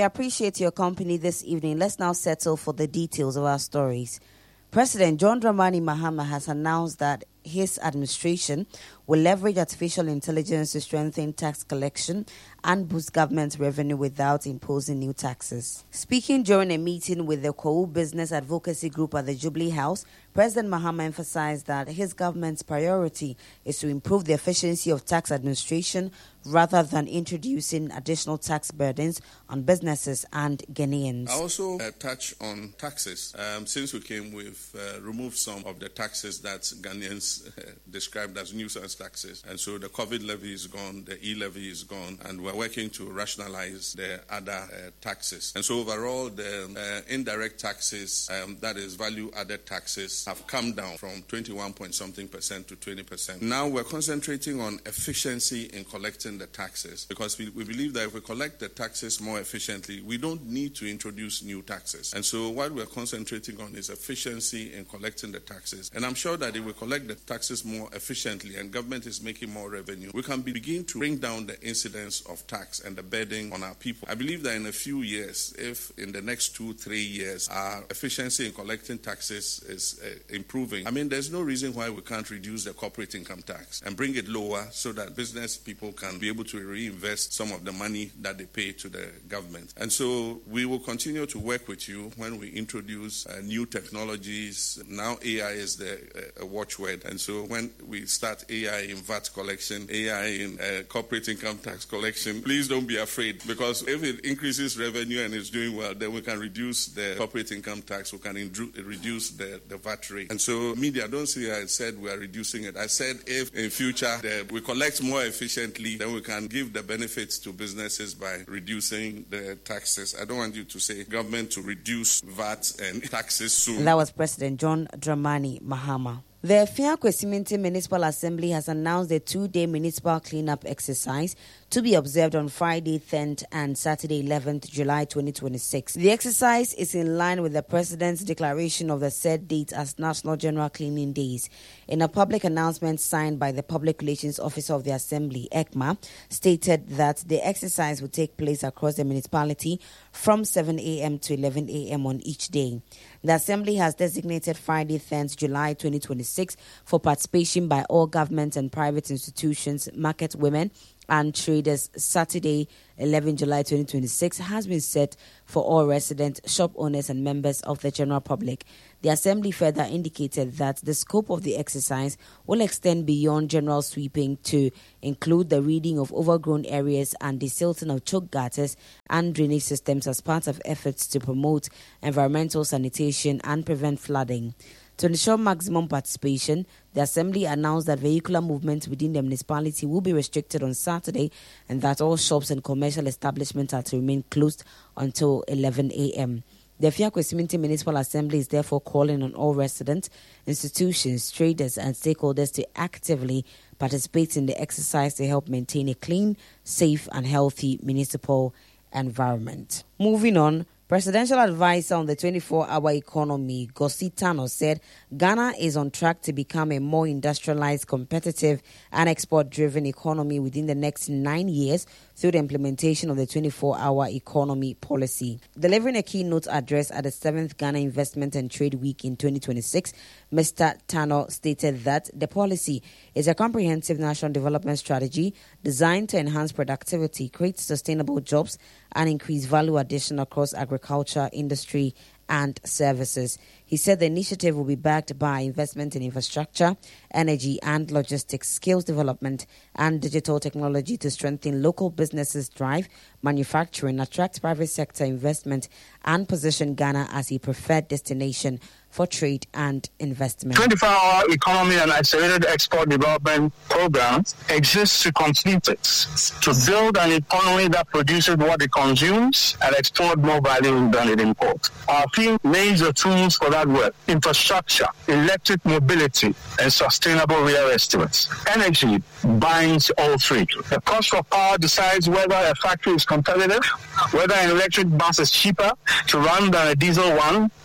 We appreciate your company this evening. Let's now settle for the details of our stories. President John Dramani Mahama has announced that his administration will leverage artificial intelligence to strengthen tax collection and boost government revenue without imposing new taxes. Speaking during a meeting with the Kwawu Business Advocacy Group at the Jubilee House, President Mahama emphasized that his government's priority is to improve the efficiency of tax administration rather than introducing additional tax burdens on businesses and Ghanaians. I also touch on taxes. Since we came, we've removed some of the taxes that Ghanaians described as nuisance taxes. And so the COVID levy is gone, the e-levy is gone, and we're working to rationalize the other taxes. And so overall, the indirect taxes, that is value-added taxes, have come down from 21-point-something% to 20%. Now we're concentrating on efficiency in collecting the taxes, because we believe that if we collect the taxes more efficiently, we don't need to introduce new taxes. And so what we're concentrating on is efficiency in collecting the taxes. And I'm sure that if we collect the taxes more efficiently and government is making more revenue, we can begin to bring down the incidence of tax and the burden on our people. I believe that in a few years, if in the next 2-3 years, our efficiency in collecting taxes is improving, there's no reason why we can't reduce the corporate income tax and bring it lower so that business people can be able to reinvest some of the money that they pay to the government. And so we will continue to work with you when we introduce new technologies. Now AI is the watchword. And so when we start AI in VAT collection, AI in corporate income tax collection, please don't be afraid, because if it increases revenue and it's doing well, then we can reduce the corporate income tax, we can reduce the VAT rate. And so media, don't say I said we are reducing it. I said if in future we collect more efficiently, then we can give the benefits to businesses by reducing the taxes. I don't want you to say government to reduce VAT and taxes soon. That was President John Dramani Mahama. The Fiankwesiminti Municipal Assembly has announced a 2-day municipal cleanup exercise to be observed on Friday 10th and Saturday 11th July 2026. The exercise is in line with the President's declaration of the said date as National General Cleaning Days. In a public announcement signed by the Public Relations Officer of the Assembly, ECMA, stated that the exercise will take place across the municipality from 7 a.m. to 11 a.m. on each day. The Assembly has designated Friday 10th July 2026 for participation by all government and private institutions, market women, and traders. Saturday, 11 July 2026 has been set for all residents, shop owners and members of the general public. The Assembly further indicated that the scope of the exercise will extend beyond general sweeping to include the reading of overgrown areas and the silting of choke gutters and drainage systems as part of efforts to promote environmental sanitation and prevent flooding. To ensure maximum participation, the Assembly announced that vehicular movement within the municipality will be restricted on Saturday and that all shops and commercial establishments are to remain closed until 11 a.m. The Fiankwesiminti Municipal Assembly is therefore calling on all residents, institutions, traders and stakeholders to actively participate in the exercise to help maintain a clean, safe and healthy municipal environment. Moving on, Presidential Advisor on the 24-hour economy, Gosi Tano, said Ghana is on track to become a more industrialized, competitive and export-driven economy within the next 9 years through the implementation of the 24-hour economy policy. Delivering a keynote address at the 7th Ghana Investment and Trade Week in 2026, Mr. Tano stated that the policy is a comprehensive national development strategy designed to enhance productivity, create sustainable jobs, and increase value addition across agriculture, industry, and services. He said the initiative will be backed by investment in infrastructure, energy and logistics, skills development, and digital technology to strengthen local businesses' drive, manufacturing, attract private sector investment, and position Ghana as a preferred destination for trade and investment. 24-hour economy and accelerated export development programs exists to complete it, to build an economy that produces what it consumes and export more value than it imports. Our team lays the tools for that work: infrastructure, electric mobility, and sustainable real estates. Energy binds all three. The cost of power decides whether a factory is competitive, whether an electric bus is cheaper to run than a diesel one,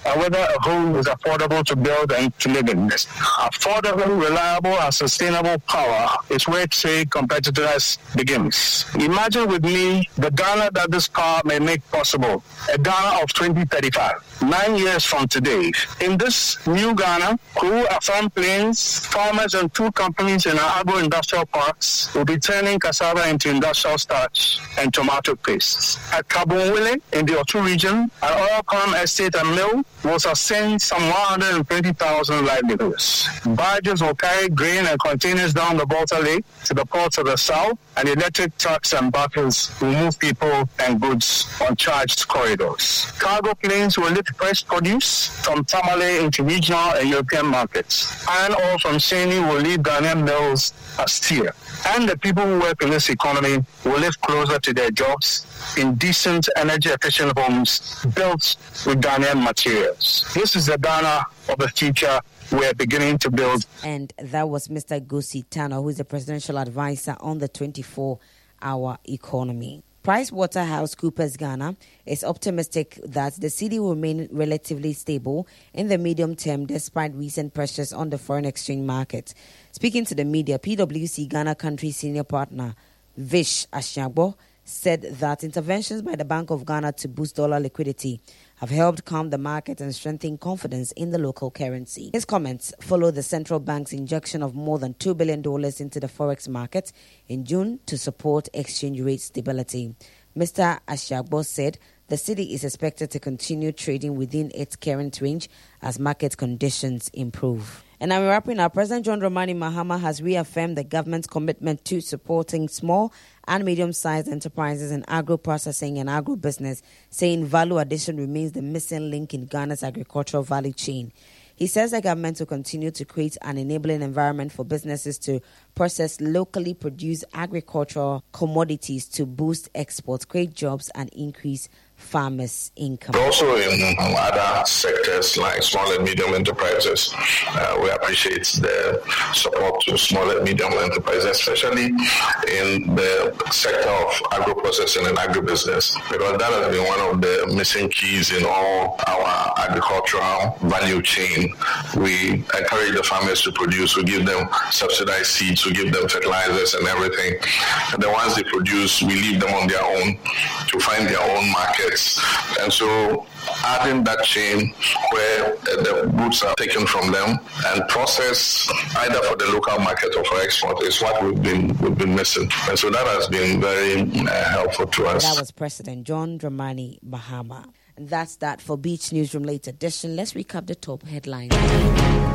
and whether a home is affordable to build and to live in. Affordable, reliable, and sustainable power is where trade competitiveness begins. Imagine with me the Ghana that this power may make possible, a Ghana of 2035, 9 years from today. In this new Ghana, Kuru Afam Plains, farmers and 2 companies in our agro-industrial parks will be turning cassava into industrial starch and tomato paste. At Kabonwile in the Otu region, an oil palm estate and mill will sustain some 120,000 livelihoods. Barges will carry grain and containers down the Volta Lake to the ports of the south, and electric trucks and buses will move people and goods on charged corridors. Cargo planes will lift fresh produce from Tamale into regional and European markets. Iron ore from Shani will leave Ghanaian mills as steel. And the people who work in this economy will live closer to their jobs in decent, energy-efficient homes built with Ghanaian materials. This is the Ghana of the future we're beginning to build. And that was Mr. Gosi Tano, who is the presidential advisor on the 24-hour economy. PricewaterhouseCoopers Ghana is optimistic that the cedi will remain relatively stable in the medium term despite recent pressures on the foreign exchange market. Speaking to the media, PwC Ghana country senior partner Vish Ashiagbo said that interventions by the Bank of Ghana to boost dollar liquidity have helped calm the market and strengthen confidence in the local currency. His comments follow the central bank's injection of more than $2 billion into the forex market in June to support exchange rate stability. Mr. Ashiagbo said the cedi is expected to continue trading within its current range as market conditions improve. And now we're wrapping up. President John Dramani Mahama has reaffirmed the government's commitment to supporting small and medium-sized enterprises in agro-processing and agro-business, saying value addition remains the missing link in Ghana's agricultural value chain. He says the government will continue to create an enabling environment for businesses to process locally produced agricultural commodities to boost exports, create jobs, and increase farmers' income. Also in other sectors like small and medium enterprises, we appreciate the support to small and medium enterprises, especially in the sector of agro-processing and agribusiness, because that has been one of the missing keys in all our agricultural value chain. We encourage the farmers to produce, we give them subsidized seeds, we give them fertilizers and everything. And the ones they produce, we leave them on their own to find their own market. And so adding that chain where the goods are taken from them and processed either for the local market or for export is what we've been missing. And so that has been very helpful to us. That was President John Dramani Mahama. And that's that for Beach Newsroom Late Edition. Let's recap the top headlines.